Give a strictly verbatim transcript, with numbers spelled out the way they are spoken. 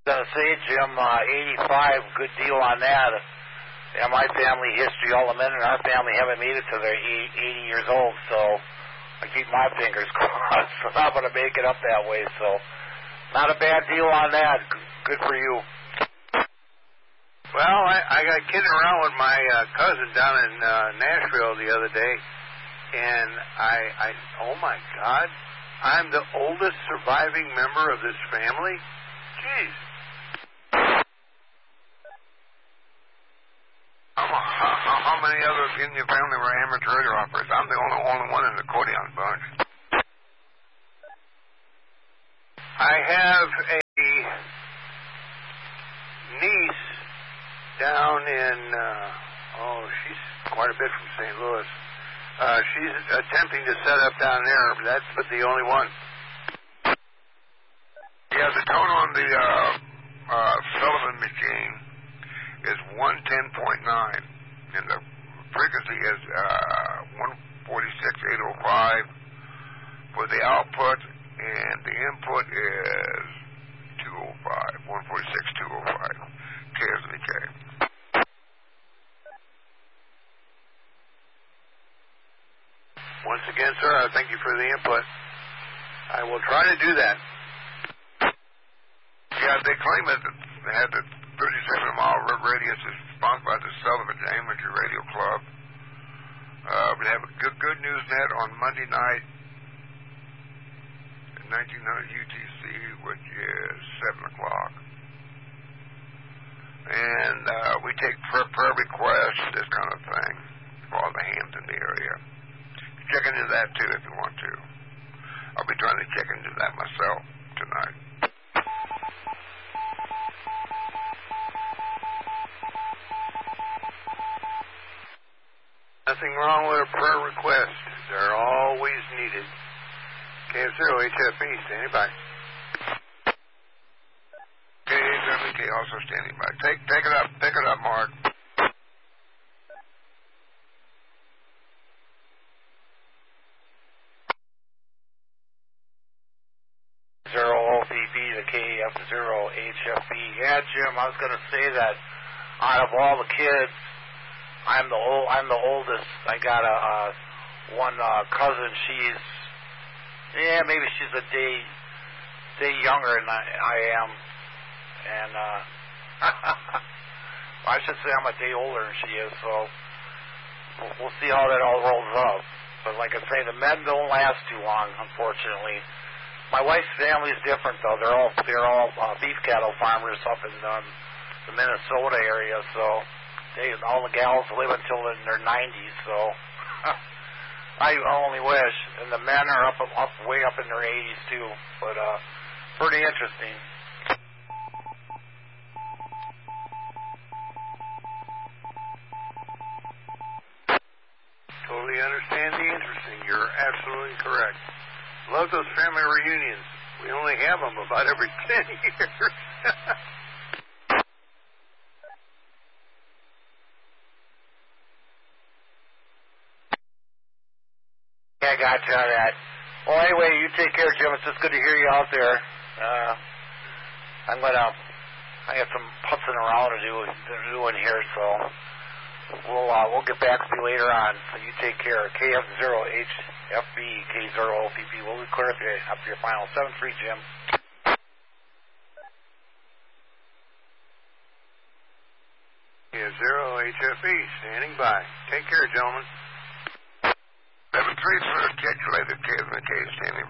Gonna say, Jim, uh, eighty-five, good deal on that. And my family history, all the men in our family haven't made it to their eighty years old, so I keep my fingers crossed. So I'm gonna make it up that way. So not a bad deal on that. Good for you. Well, I, I got kidding around with my uh, cousin down in uh, Nashville the other day, and I, I, oh my God, I'm the oldest surviving member of this family. Jeez. How, how, how many others in your family were amateur radio operators? I'm the only only one in the accordion bunch. I have a niece down in, uh, oh, she's quite a bit from Saint Louis. Uh, she's attempting to set up down there, but that's but the only one. Yeah, the tone on the uh, uh, Sullivan machine is one ten point nine, and the frequency is uh, one forty-six eight oh five for the output, and the input is two oh five, one forty-six two oh five, K S V K. Once again, sir, I thank you for the input. I will try to do that. Yeah, they claim that they had the thirty-seven mile radius is sponsored by the Sullivan Amateur Radio Club. Uh, we have a good, good news net on Monday night at nineteen hundred U T C, which is seven o'clock. And uh, we take prayer, prayer requests, this kind of thing, for all the hands in the area. Check into that, too, if you want to. I'll be trying to check into that myself tonight. Nothing wrong with a prayer request. They're always needed. K F zero H F E, standing by. K W K also standing by. Take, take it up. Pick it up, Mark. Zero O P B to K F zero H F E. Yeah, Jim, I was gonna say that out of all the kids, I'm the old, I'm the oldest. I got a uh, one uh, cousin. She's yeah, maybe she's a day day younger than I, I am, and uh, I should say I'm a day older than she is. So we'll, we'll see how that all rolls up. But like I say, the men don't last too long, unfortunately. My wife's family is different, though. They're all they're all uh, beef cattle farmers up in um, the Minnesota area. So they all the gals live until in their nineties. So I only wish. And the men are up up way up in their eighties too. But uh, pretty interesting. Totally understand the interesting. You're absolutely correct. Love those family reunions. We only have them about every ten years. Yeah, I got you on that. Well, anyway, you take care, Jim. It's just good to hear you out there. Uh, I'm gonna. I got some putzing around to do, to do in here, so we'll uh, we'll get back to you later on. So you take care. K F zero H F B K zero O P P. We'll be clear up, your, up to your final seven three, Jim. K F zero H F E standing by. Take care, gentlemen. seven three for calculated K S V K standing